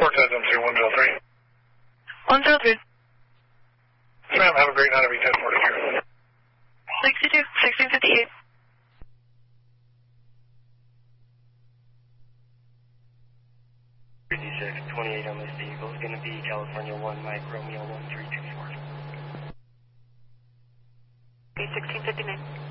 10-3, 103. 103. Ma'am, have a great night. I'll be 10-42. 62, 1658. $56, 28 on this vehicle is going to be California 1, Mike Romeo 1324. 1659.